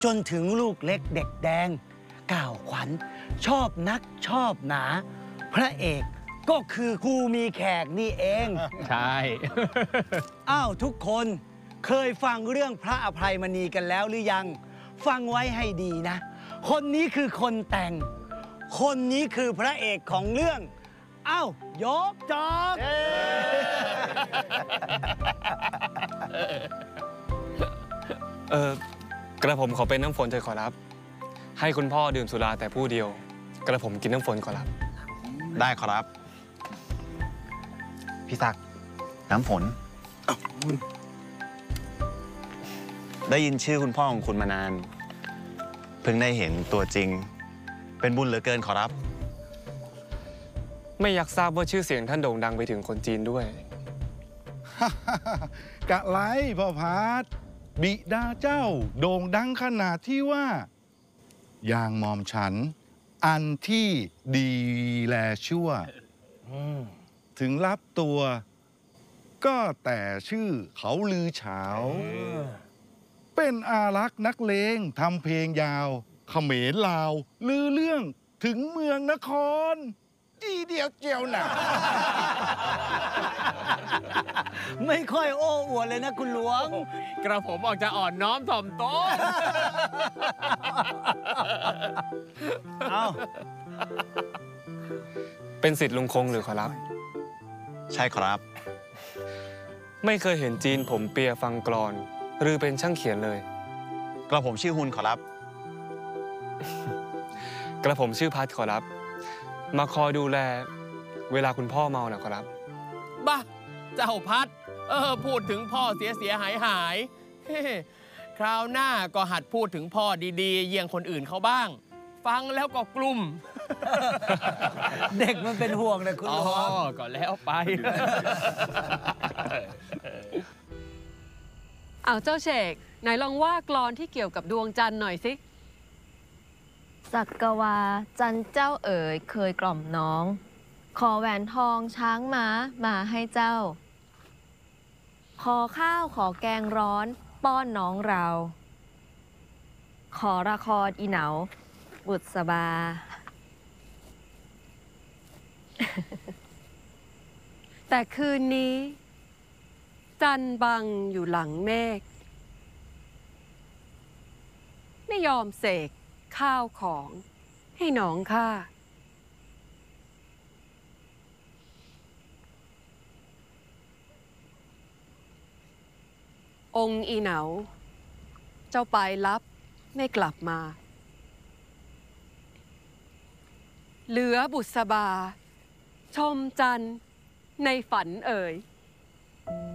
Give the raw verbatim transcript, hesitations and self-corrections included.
จนถึงลูกเล็กเด็กแดงก่าวขวัญชอบนักชอบหนา พระเอกก็คือครูมีแขกนี่เองใช่อ้าวทุกคนเคยฟังเรื่องพระอภัยมณีกันแล้วหรือยัง ฟังไว้ให้ดีนะ คนนี้คือคนแต่ง คนนี้คือพระเอกของเรื่องอ้าวยกจอกเออกระผมขอเป็นน้ำฝนเถิดขอรับ ให้คุณพ่อดื่มสุราแต่ผู้เดียว กระผมกินน้ำฝนขอรับได้ขอรับ พี่ศักดิ์น้ำฝน ได้ยินชื่อคุณพ่อของคุณมานาน เพิ่งได้เห็นตัวจริง เป็นบุญเหลือเกินขอรับไม่อยากทราบว่าชื่อเสียงท่านโด่งดังไปถึงคนจีนด้วยกะไรพ่อพาร์ทบิดาเจ้าโด่งดังขนาดที่ว่า อย่างหมอมฉัน อันที่ดีแลชั่ว ถึงรับตัว ก็แต่ชื่อเขาลือเฉา เป็นอารักษ์นักเลงทำเพลงยาวเขมรลาว ลือเรื่องถึงเมืองนคร อีเดียวเจียวหนาไม่ค่อยโอ้อวดเลยนะคุณหลวงกระผมออกจะอ่อนน้อมถ่อมตนเอาเป็นสิทธิ์ลุงคงหรือขอรับใช่ขอรับไม่เคยเห็นจีนผมเปียฟังกลอน หรือเป็นช่างเขียนเลยกระผมชื่อฮุนขอรับกระผมชื่อพัดขอรับ มาคอยดูแล เวลาคุณพ่อเมานะขอรับบ้าเจ้าพัด เออ พูดถึงพ่อเสียเสียหายหายเฮ้คราวหน้าก็หัดพูดถึงพ่อดีๆ เยี่ยงคนอื่นเขาบ้าง ฟังแล้วก็กลุ่มเด็กมันเป็นห่วงนะคุณอ๋หอลวงก็แล้วไปเอาเจ้าเฉกไหนลองว่ากลอนที่เกี่ยวกับดวงจันทร์หน่อยสิสักกวาจันเจ้าเอ๋ยเคยกล่อมน้อง ขอแหวนทองช้างม้ามาให้เจ้า ขอข้าวขอแกงร้อนป้อนน้องเรา ขอละครอีเหนาบุษบาแต่คืนนี้ จันทร์บังอยู่หลังเมฆไม่ยอมเสกข้าวของให้น้องข้าองค์อีเหนา เจ้าไปรับไม่กลับมา เหลือบุษบา ชมจันทร์ในฝันเอ่ย